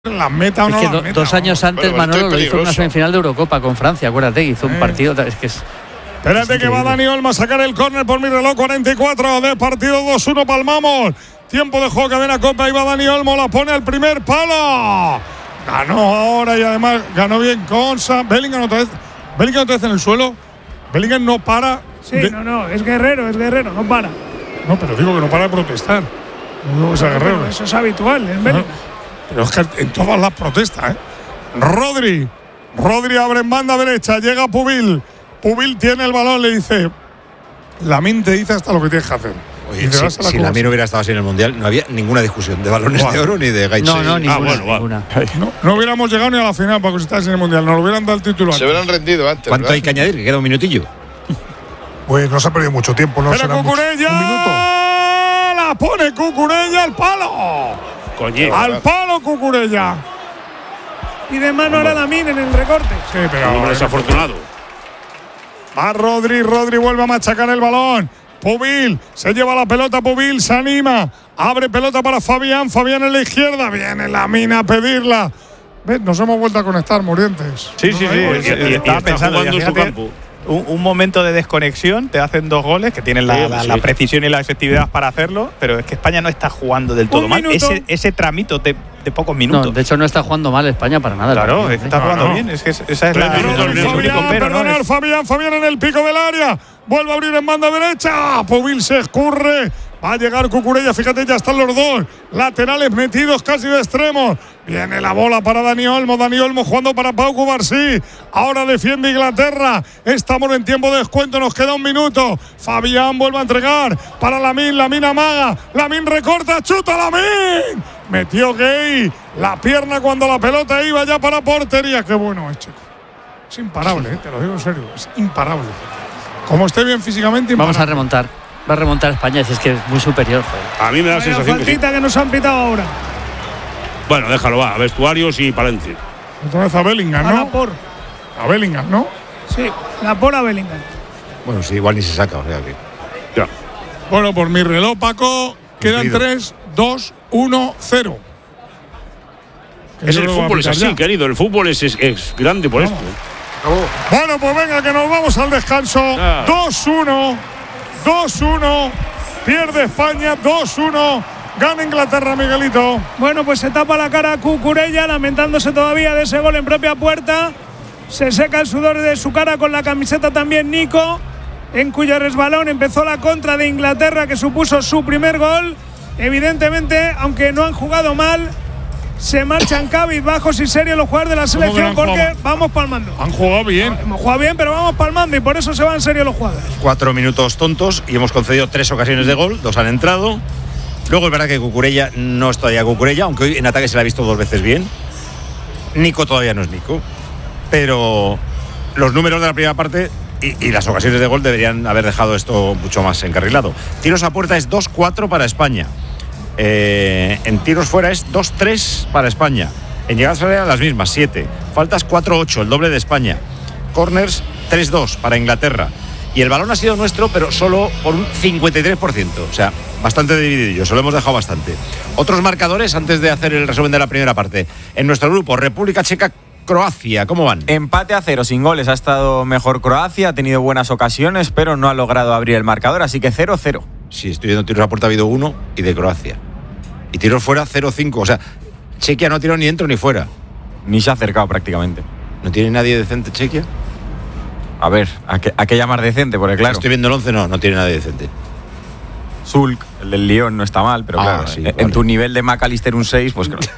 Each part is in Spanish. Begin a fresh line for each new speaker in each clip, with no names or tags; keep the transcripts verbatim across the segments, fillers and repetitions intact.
La meta o no
es que
la
do,
meta,
dos años antes
bueno,
Manolo lo hizo en una
peligroso.
semifinal de Eurocopa con Francia, acuérdate, hizo un
Eh.
partido, es que es…
Espérate que va Dani Olmo a sacar el córner por mi reloj, cuarenta y cuatro de partido, dos uno palmamos. Tiempo de juego, cadena Copa, ahí va Dani Olmo, la pone al primer palo. Ganó ahora y además ganó bien Consa. Bellingham otra vez, Bellingham otra vez en el suelo. Bellingham no para.
Sí,
de,
no, no, es guerrero, es guerrero, no para.
No, pero digo que no para de protestar. No digo que sea guerrero.
Pero eso es habitual en Bellingham.
Pero es que en todas las protestas, ¿eh? Rodri. Rodri abre en banda derecha, llega Pubil. Pubil tiene el balón, le dice. Lamine te dice hasta lo que tienes que hacer.
Oye, si, si Lamine hubiera estado así en el Mundial, no había ninguna discusión de balones
Buah.
de oro ni de Gaich.
No, no, ninguna,
Ah, bueno, va.
ninguna.
No, no hubiéramos llegado ni a la final para que estés en el Mundial. Nos lo hubieran dado el título
Se
antes.
hubieran rendido antes.
¿Cuánto
¿verdad?
hay que añadir? Que queda un minutillo.
Pues no se ha perdido mucho tiempo, no
Pero
será mucho.
Cucurella.
Un minuto.
La pone Cucurella al palo.
Coño.
Al palo Cucurella.
Y de mano ahora Lamine en el recorte.
Sí, pero.
Un hombre desafortunado.
Va Rodri, Rodri vuelve a machacar el balón. Pubil, se lleva la pelota, Pubil se anima. Abre pelota para Fabián, Fabián en la izquierda. Viene Lamine a pedirla. ¿Ves? Nos hemos vuelto a conectar, Murientes.
Sí, sí, sí.
Y-
es-
y- y
estaba
está
pensando,
jugando en su
fíjate,
campo.
Un, un momento de desconexión, te hacen dos goles que tienen la,
Sí,
la-
sí.
la precisión y la efectividad para hacerlo, pero es que España no está jugando del todo
Un
mal.
minuto.
Ese, ese tramito de, de pocos
No,
minutos.
de hecho no está jugando mal España para nada. el
claro,
partido,
es que
¿eh?
está
No,
jugando
no.
bien. Es que es- esa es la,
Tres minutos,
el
minutos.
único
Fabián,
pero, ¿no?
perdonar,
Es-
Fabián, Fabián en el pico del área. Vuelve a abrir en banda derecha. Pubil se escurre. Va a llegar Cucurella, fíjate, ya están los dos laterales metidos casi de extremos. Viene la bola para Dani Olmo, Dani Olmo jugando para Pau Cubarsí. Ahora defiende Inglaterra. Estamos en tiempo de descuento, nos queda un minuto. Fabián vuelve a entregar para Lamine, Lamine amaga. Lamine recorta, chuta Lamine. Metió Gay la pierna cuando la pelota iba ya para portería. Qué bueno es, chico. Es imparable, ¿eh? Te lo digo en serio, es imparable. Como esté bien físicamente, imparable.
Vamos a remontar. Va a remontar España, si es que es muy superior. Joder.
A mí me da la
Vaya
sensación que sí.
faltita que nos han pitado ahora.
Bueno, déjalo, va. Vestuarios y Palencia.
Otra vez a Bellingham,
A
¿no?
la por.
A Bellingham, ¿no?
Sí, la por a Bellingham.
Bueno, sí, igual ni se saca. O sea que.
Ya.
Bueno, por mi reloj, Paco, quedan
Cumplido.
tres, dos, uno, cero.
Es el fútbol, es así, querido. El fútbol es, es, es grande por esto.
Bueno, pues venga, que nos vamos al descanso.
Ah.
dos uno. dos uno. Pierde España, dos uno. Gana Inglaterra, Miguelito.
Bueno, pues se tapa la cara a Cucurella, lamentándose todavía de ese gol en propia puerta. Se seca el sudor de su cara con la camiseta también Nico, en cuyo resbalón empezó la contra de Inglaterra, que supuso su primer gol. Evidentemente, aunque no han jugado mal, se marchan cabizbajos y serios los jugadores de la
¿Cómo que no
selección
han
porque
jugado?
vamos palmando.
Han jugado bien.
Hemos jugado bien, pero vamos palmando y por eso se van serios los jugadores.
Cuatro minutos tontos y hemos concedido tres ocasiones de gol, dos han entrado. Luego es verdad que Cucurella no es todavía Cucurella, aunque hoy en ataque se la ha visto dos veces bien. Nico todavía no es Nico. Pero los números de la primera parte y, y las ocasiones de gol deberían haber dejado esto mucho más encarrilado. Tiros a puerta es dos cuatro para España. Eh, en tiros fuera es dos tres para España. En llegadas al área las mismas, siete. Faltas cuatro ocho, el doble de España. Corners tres dos para Inglaterra. Y el balón ha sido nuestro, pero solo por un cincuenta y tres por ciento. O sea, bastante dividido, se lo hemos dejado bastante. Otros marcadores antes de hacer el resumen de la primera parte. En nuestro grupo, República Checa, Croacia, ¿cómo van?
Empate a cero, sin goles. Ha estado mejor Croacia, ha tenido buenas ocasiones, pero no ha logrado abrir el marcador, así que cero cero.
Sí, estoy viendo tiros a puerta, ha habido uno y de Croacia. Y tiros fuera cero cinco. O sea, Chequia no ha tirado ni dentro ni fuera.
Ni se ha acercado prácticamente.
¿No tiene nadie decente Chequia?
A ver, ¿a qué, a qué llamar decente? Porque claro,
Estoy viendo el once, no, no tiene nadie decente.
Zulk, el del Lyon, no está mal, pero
Ah,
claro,
sí,
en,
vale.
en tu nivel de McAllister un seis, pues claro.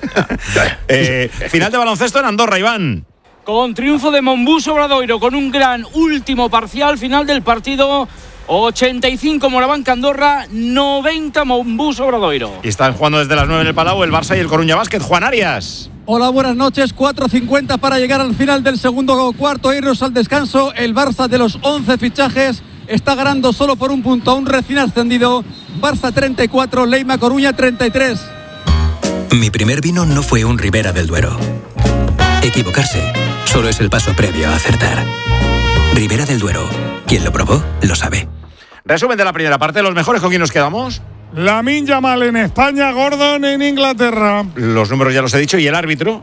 Eh, final de baloncesto en Andorra, Iván.
Con triunfo de Monbus Obradoiro, con un gran último parcial final del partido. ochenta y cinco Morabanca Andorra, noventa Monbus Obradoiro.
Y están jugando desde las nueve en el Palau el Barça y el Coruña Básquet. Juan Arias.
Hola, buenas noches. cuatro cincuenta para llegar al final del segundo cuarto e irnos al descanso. El Barça, de los once fichajes, está ganando solo por un punto a un recién ascendido. Barça treinta y cuatro, Leima Coruña treinta y tres.
Mi primer vino no fue un Ribera del Duero. Equivocarse solo es el paso previo a acertar. Ribera del Duero. Quien lo probó, lo sabe.
Resumen de la primera parte. Los mejores, ¿con quién nos quedamos?
Lamine Yamal en España, Gordon en Inglaterra.
Los números ya los he dicho y el árbitro